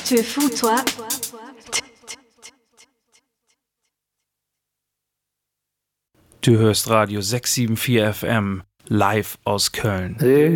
Tu es fou, toi? Du hörst Radio 674 FM live aus Köln.